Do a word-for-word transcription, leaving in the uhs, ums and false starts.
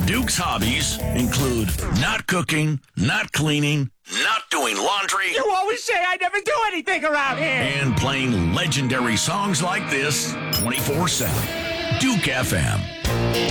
Duke's hobbies include not cooking, not cleaning, not doing laundry, You always say I never do anything around here. and playing legendary songs like this twenty-four seven. Duke F M.